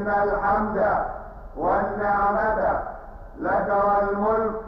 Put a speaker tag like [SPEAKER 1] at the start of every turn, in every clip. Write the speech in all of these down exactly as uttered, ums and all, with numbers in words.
[SPEAKER 1] إن الحمد والنعمة لك والملك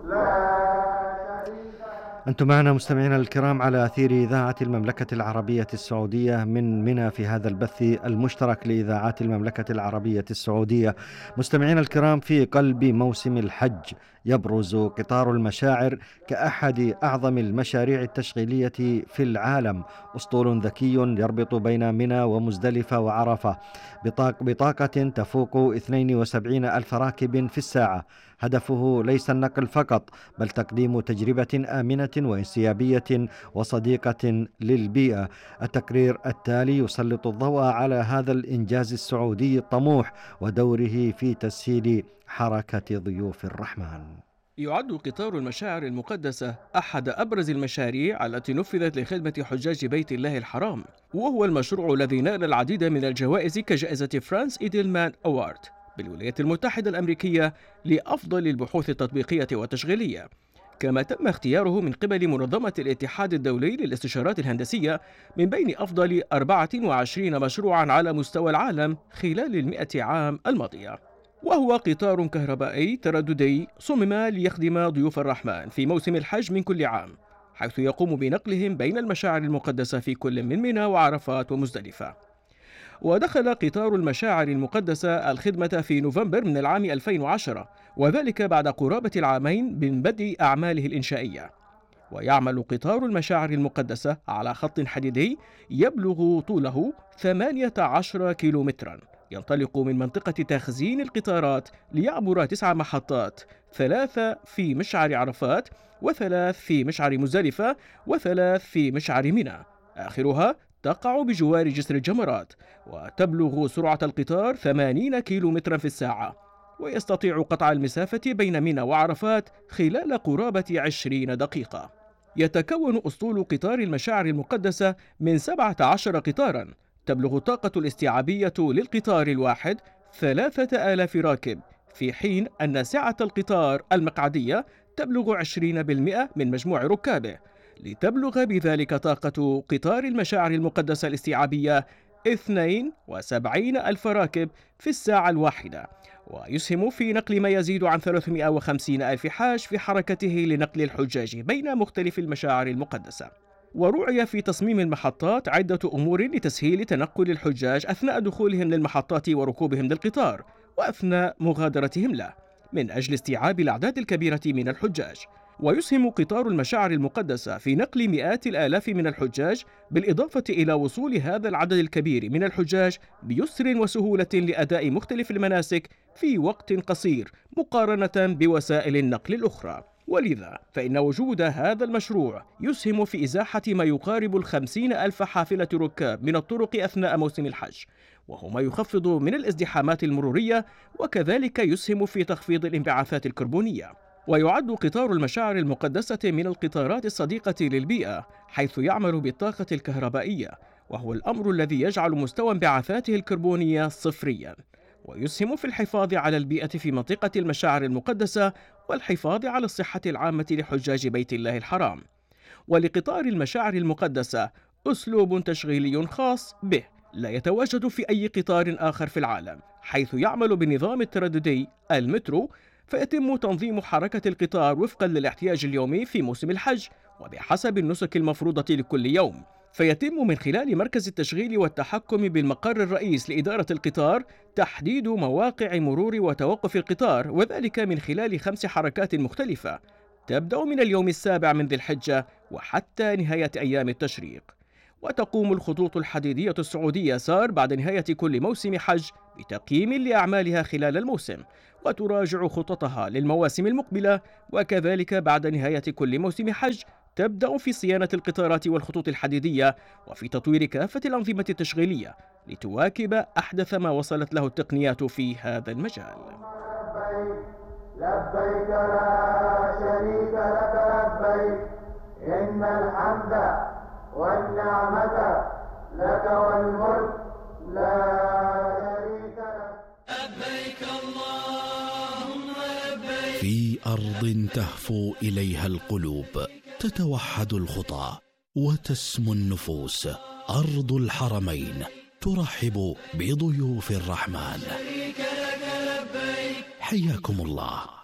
[SPEAKER 1] لا شريك لك.
[SPEAKER 2] أنتم معنا مستمعينا الكرام على أثير إذاعة المملكة العربية السعودية من منى في هذا البث المشترك لإذاعات المملكة العربية السعودية. مستمعينا الكرام، في قلب موسم الحج يبرز قطار المشاعر كأحد أعظم المشاريع التشغيلية في العالم، أسطول ذكي يربط بين منى ومزدلفة وعرفة بطاق بطاقة تفوق اثنين وسبعين ألف راكب في الساعة. هدفه ليس النقل فقط، بل تقديم تجربة آمنة وانسيابية وصديقة للبيئة. التقرير التالي يسلط الضوء على هذا الإنجاز السعودي الطموح ودوره في تسهيل حركة ضيوف الرحمن.
[SPEAKER 3] يعد قطار المشاعر المقدسة أحد أبرز المشاريع التي نفذت لخدمة حجاج بيت الله الحرام، وهو المشروع الذي نال العديد من الجوائز كجائزة فرانس إيدلمان أوارد بالولايات المتحدة الأمريكية لأفضل البحوث التطبيقية والتشغيلية، كما تم اختياره من قبل منظمة الاتحاد الدولي للاستشارات الهندسية من بين أفضل أربعة وعشرين مشروعا على مستوى العالم خلال المئة عام الماضية. وهو قطار كهربائي ترددي صمم ليخدم ضيوف الرحمن في موسم الحج من كل عام، حيث يقوم بنقلهم بين المشاعر المقدسة في كل من منى وعرفات ومزدلفة. ودخل قطار المشاعر المقدسة الخدمة في نوفمبر من العام ألفين وعشرة، وذلك بعد قرابة العامين من بدء أعماله الإنشائية. ويعمل قطار المشاعر المقدسة على خط حديدي يبلغ طوله ثمانية عشر كيلومترا، ينطلق من منطقة تخزين القطارات ليعبر تسع محطات، ثلاثة في مشعر عرفات، وثلاث في مشعر مزدلفة، وثلاث في مشعر منى، آخرها تقع بجوار جسر الجمرات. وتبلغ سرعة القطار ثمانين كيلومترا في الساعة، ويستطيع قطع المسافة بين منى وعرفات خلال قرابة عشرين دقيقة. يتكون أسطول قطار المشاعر المقدسة من سبعة عشر قطارا، تبلغ الطاقة الاستيعابية للقطار الواحد ثلاثة آلاف راكب، في حين أن سعة القطار المقعدية تبلغ عشرين بالمئة من مجموع ركابه، لتبلغ بذلك طاقة قطار المشاعر المقدسة الاستيعابية اثنين وسبعين ألف راكب في الساعة الواحدة، ويسهم في نقل ما يزيد عن ثلاثمئة وخمسين ألف حاج في حركته لنقل الحجاج بين مختلف المشاعر المقدسة. ورعي في تصميم المحطات عدة أمور لتسهيل تنقل الحجاج أثناء دخولهم للمحطات وركوبهم للقطار وأثناء مغادرتهم له، من أجل استيعاب الأعداد الكبيرة من الحجاج. ويسهم قطار المشاعر المقدسة في نقل مئات الآلاف من الحجاج، بالإضافة إلى وصول هذا العدد الكبير من الحجاج بيسر وسهولة لأداء مختلف المناسك في وقت قصير مقارنة بوسائل النقل الأخرى. ولذا فإن وجود هذا المشروع يسهم في إزاحة ما يقارب الخمسين ألف حافلة ركاب من الطرق أثناء موسم الحج، وهو ما يخفض من الازدحامات المرورية، وكذلك يسهم في تخفيض الانبعاثات الكربونية. ويعد قطار المشاعر المقدسة من القطارات الصديقة للبيئة، حيث يعمل بالطاقة الكهربائية، وهو الأمر الذي يجعل مستوى انبعاثاته الكربونية صفريا، ويسهم في الحفاظ على البيئة في منطقة المشاعر المقدسة والحفاظ على الصحة العامة لحجاج بيت الله الحرام. ولقطار المشاعر المقدسة أسلوب تشغيلي خاص به لا يتواجد في أي قطار آخر في العالم، حيث يعمل بنظام الترددي المترو، فيتم تنظيم حركة القطار وفقا للاحتياج اليومي في موسم الحج وبحسب النسك المفروضة لكل يوم. فيتم من خلال مركز التشغيل والتحكم بالمقر الرئيس لإدارة القطار تحديد مواقع مرور وتوقف القطار، وذلك من خلال خمس حركات مختلفة تبدأ من اليوم السابع من ذي الحجة وحتى نهاية أيام التشريق. وتقوم الخطوط الحديدية السعودية سار بعد نهاية كل موسم حج بتقييم لأعمالها خلال الموسم، وتراجع خططها للمواسم المقبلة، وكذلك بعد نهاية كل موسم حج تبدأ في صيانة القطارات والخطوط الحديدية وفي تطوير كافة الأنظمة التشغيلية لتواكب أحدث ما وصلت له التقنيات في هذا المجال.
[SPEAKER 1] لبيك لا شريك لك لبيك إن الحمد والنعمة لك والملك لا شريك لك.
[SPEAKER 4] لبيك اللهم لبيك.
[SPEAKER 5] في أرض تهفو إليها القلوب، تتوحد الخطى وتسمو النفوس، أرض الحرمين ترحب بضيوف الرحمن. حياكم الله.